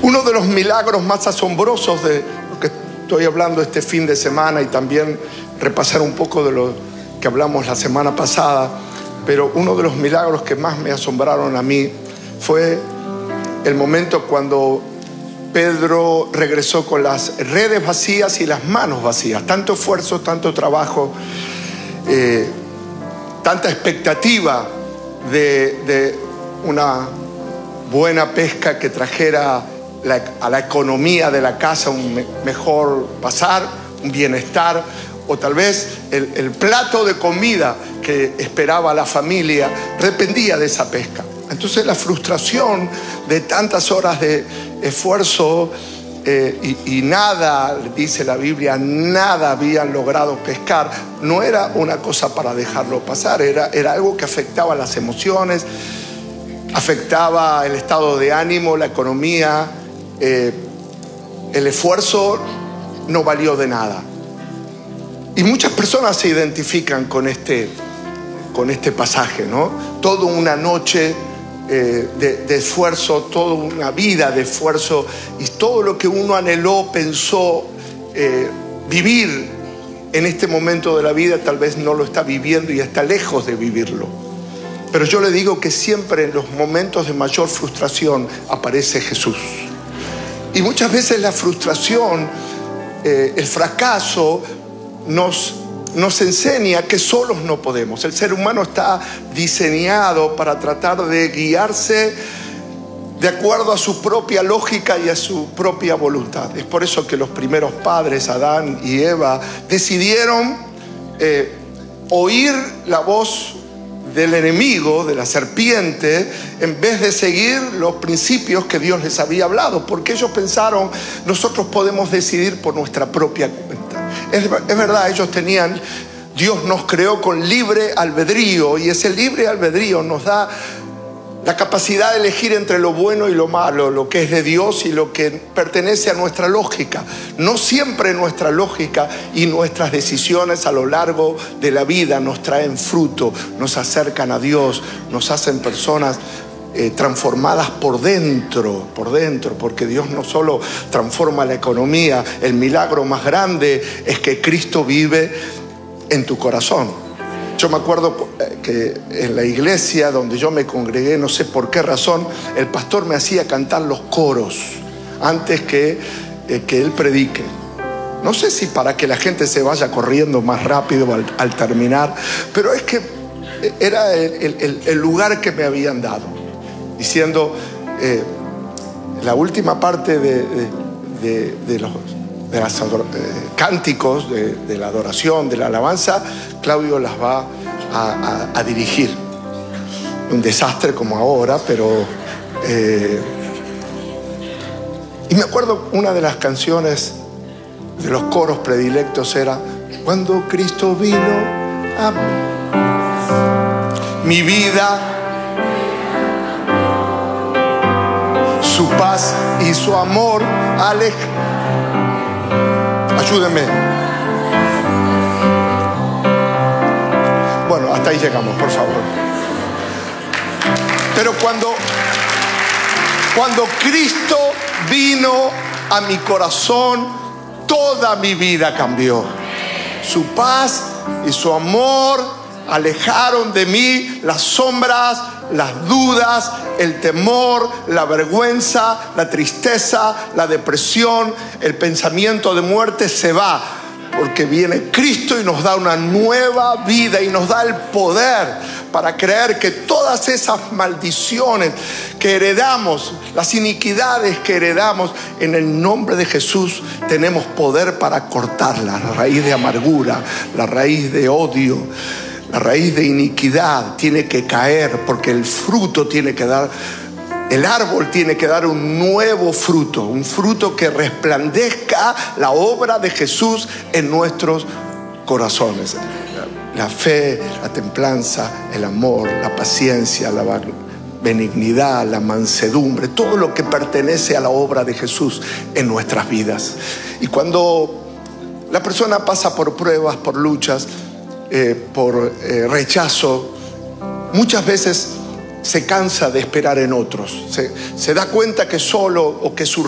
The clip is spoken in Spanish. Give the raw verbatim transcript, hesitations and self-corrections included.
Uno de los milagros más asombrosos de lo que estoy hablando este fin de semana, y también repasar un poco de lo que hablamos la semana pasada, pero uno de los milagros que más me asombraron a mí fue el momento cuando Pedro regresó con las redes vacías y las manos vacías. Tanto esfuerzo, tanto trabajo, eh, tanta expectativa de, de una buena pesca que trajera la, a la economía de la casa un me, mejor pasar, un bienestar, o tal vez el, el plato de comida que esperaba la familia dependía de esa pesca. Entonces la frustración de tantas horas de esfuerzo eh, y, y nada, dice la Biblia, nada habían logrado pescar, no era una cosa para dejarlo pasar, era, era algo que afectaba las emociones, afectaba el estado de ánimo, la economía. Eh, el esfuerzo no valió de nada. Y muchas personas se identifican con este, con este pasaje, ¿no? Toda una noche eh, de, de esfuerzo, toda una vida de esfuerzo, y todo lo que uno anheló, pensó eh, vivir en este momento de la vida, tal vez no lo está viviendo y está lejos de vivirlo. Pero yo le digo que siempre en los momentos de mayor frustración aparece Jesús. Y muchas veces la frustración, eh, el fracaso, nos, nos enseña que solos no podemos. El ser humano está diseñado para tratar de guiarse de acuerdo a su propia lógica y a su propia voluntad. Es por eso que los primeros padres, Adán y Eva, decidieron eh, oír la voz del enemigo, de la serpiente, en vez de seguir los principios que Dios les había hablado, porque ellos pensaron, nosotros podemos decidir por nuestra propia cuenta. Es, es verdad, ellos tenían, Dios nos creó con libre albedrío, y ese libre albedrío nos da la capacidad de elegir entre lo bueno y lo malo, lo que es de Dios y lo que pertenece a nuestra lógica. No siempre nuestra lógica y nuestras decisiones a lo largo de la vida nos traen fruto, nos acercan a Dios, nos hacen personas eh, transformadas por dentro, por dentro, porque Dios no solo transforma la economía, el milagro más grande es que Cristo vive en tu corazón. Yo me acuerdo que en la iglesia donde yo me congregué, no sé por qué razón, el pastor me hacía cantar los coros antes que, eh, que él predique. No sé si para que la gente se vaya corriendo más rápido al, al terminar, pero es que era el, el, el lugar que me habían dado, diciendo eh, la última parte de, de, de, de los... de los eh, cánticos, de, de la adoración, de la alabanza, Claudio las va a, a, a dirigir. Un desastre como ahora, pero... Eh, y me acuerdo una de las canciones de los coros predilectos era Cuando Cristo vino a mi vida, su paz y su amor alejaron. Ayúdenme. Bueno, hasta ahí llegamos, por favor. Pero cuando, cuando Cristo vino a mi corazón, toda mi vida cambió. Su paz y su amor alejaron de mí las sombras, las dudas, el temor, la vergüenza, la tristeza, la depresión, el pensamiento de muerte se va, porque viene Cristo y nos da una nueva vida y nos da el poder para creer que todas esas maldiciones que heredamos, las iniquidades que heredamos, en el nombre de Jesús tenemos poder para cortarlas, la raíz de amargura, la raíz de odio, la raíz de iniquidad tiene que caer, porque el fruto tiene que dar, el árbol tiene que dar un nuevo fruto, un fruto que resplandezca la obra de Jesús en nuestros corazones. La fe, la templanza, el amor, la paciencia, la benignidad, la mansedumbre, todo lo que pertenece a la obra de Jesús en nuestras vidas. Y cuando la persona pasa por pruebas, por luchas, Eh, por eh, rechazo, muchas veces se cansa de esperar en otros, se, se da cuenta que solo o que su